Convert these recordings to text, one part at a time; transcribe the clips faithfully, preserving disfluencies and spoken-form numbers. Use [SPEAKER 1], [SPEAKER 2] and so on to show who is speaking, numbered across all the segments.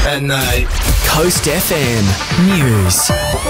[SPEAKER 1] at night.
[SPEAKER 2] Coast F M News.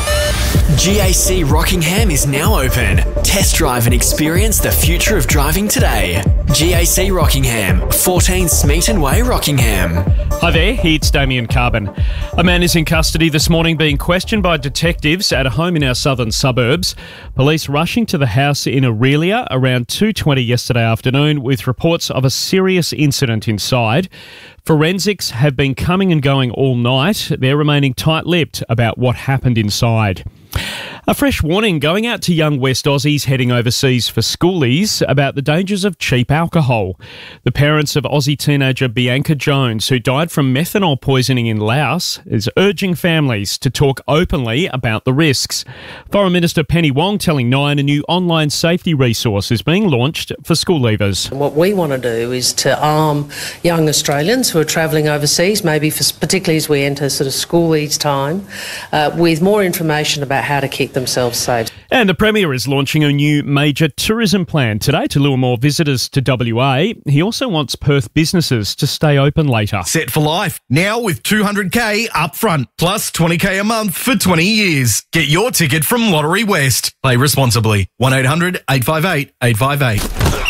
[SPEAKER 2] G A C Rockingham is now open. Test drive and experience the future of driving today. G A C Rockingham, fourteen Smeaton Way, Rockingham.
[SPEAKER 3] Hi there, it's Damien Carbon. A man is in custody this morning being questioned by detectives at a home in our southern suburbs. Police rushing to the house in Aurelia around two twenty yesterday afternoon with reports of a serious incident inside. Forensics have been coming and going all night. They're remaining tight-lipped about what happened inside. A fresh warning going out to young West Aussies heading overseas for schoolies about the dangers of cheap alcohol. The parents of Aussie teenager Bianca Jones, who died from methanol poisoning in Laos, is urging families to talk openly about the risks. Foreign Minister Penny Wong telling Nine a new online safety resource is being launched for school leavers.
[SPEAKER 4] What we want to do is to arm young Australians who are travelling overseas, maybe for, particularly as we enter sort of school age time, uh, with more information about how to keep themselves safe.
[SPEAKER 3] And the Premier is launching a new major tourism plan today to lure more visitors to W A. He also wants Perth businesses to stay open later.
[SPEAKER 1] Set for life, now with two hundred k up front, plus twenty k a month for twenty years. Get your ticket from Lottery West. Play responsibly. one eight hundred eight five eight eight five eight.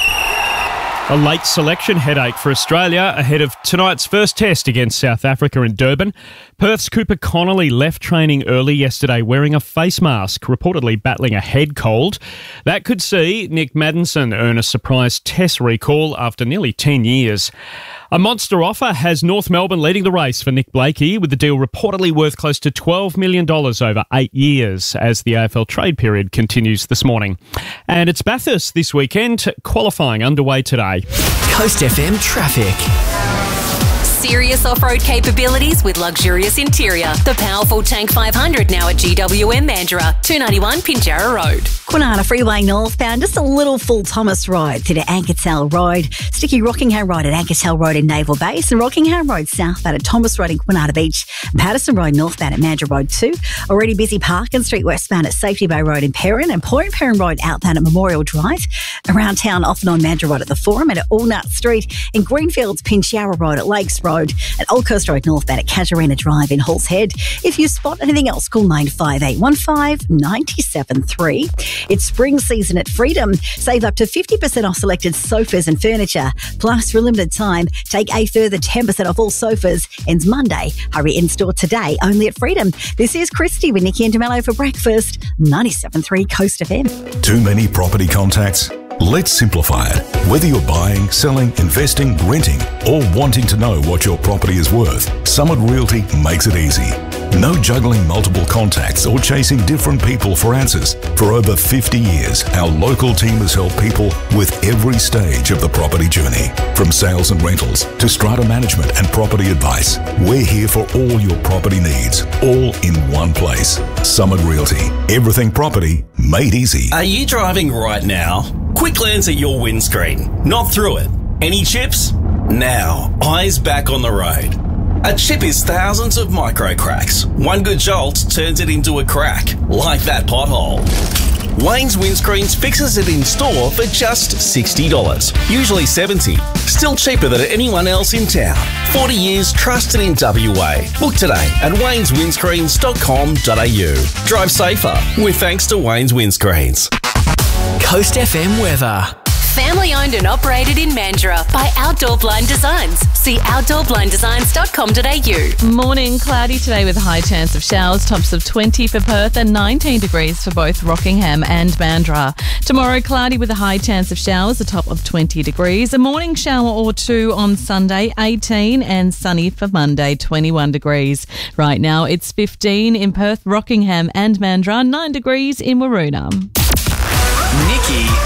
[SPEAKER 3] A late selection headache for Australia ahead of tonight's first test against South Africa in Durban. Perth's Cooper Connolly left training early yesterday wearing a face mask, reportedly battling a head cold. That could see Nick Maddinson earn a surprise test recall after nearly ten years. A monster offer has North Melbourne leading the race for Nick Blakey, with the deal reportedly worth close to twelve million dollars over eight years as the A F L trade period continues this morning. And it's Bathurst this weekend, qualifying underway today.
[SPEAKER 2] Coast F M traffic.
[SPEAKER 5] Serious off-road capabilities with luxurious interior. The powerful Tank five hundred now at G W M Mandurah, two ninety-one Pinjarra Road.
[SPEAKER 6] Kwinana Freeway northbound, just a little full Thomas Road through to Ankertell Road. Sticky Rockingham Road at Ankertell Road in Naval Base, and Rockingham Road southbound at Thomas Road in Kwinana Beach. Patterson Road northbound at Mandurah Road two. Already busy Parkin Street westbound at Safety Bay Road in Perrin, and Point Perrin Road outbound at Memorial Drive. Around town off and on Mandurah Road at the Forum, and at Allnut Street in Greenfields, Pinjarra Road at Lakes Road. At Old Coast Road northbound at Casuarina Drive in Halls Head. If you spot anything else, call nine five eight one five nine seven three. It's spring season at Freedom. Save up to fifty percent off selected sofas and furniture. Plus, for a limited time, take a further ten percent off all sofas. Ends Monday. Hurry in-store today, only at Freedom. This is Christy with Nikki and DeMello for breakfast. ninety-seven point three Coast F M.
[SPEAKER 7] Too many property contacts? Let's simplify it. Whether you're buying, selling, investing, renting, or wanting to know what your property is worth, Summit Realty makes it easy. No juggling multiple contacts or chasing different people for answers. For over fifty years, our local team has helped people with every stage of the property journey. From sales and rentals to strata management and property advice, we're here for all your property needs, all in one place. Summit Realty. Everything property made easy.
[SPEAKER 8] Are you driving right now? Quick glance at your windscreen, not through it. Any chips? Now, eyes back on the road. A chip is thousands of micro cracks. One good jolt turns it into a crack, like that pothole. Wayne's Windscreens fixes it in store for just sixty dollars, usually seventy dollars. Still cheaper than anyone else in town. forty years trusted in W A. Book today at waynes windscreens dot com dot a u. Drive safer with thanks to Wayne's Windscreens.
[SPEAKER 2] Coast F M weather.
[SPEAKER 5] Family owned and operated in Mandurah by Outdoor Blind Designs. See outdoor blind designs dot com dot a u.
[SPEAKER 9] Morning, cloudy today with a high chance of showers, tops of twenty for Perth and nineteen degrees for both Rockingham and Mandurah. Tomorrow, cloudy with a high chance of showers, a top of twenty degrees. A morning shower or two on Sunday, eighteen, and sunny for Monday, twenty-one degrees. Right now, it's fifteen in Perth, Rockingham and Mandurah, nine degrees in Waroona.
[SPEAKER 2] Nikki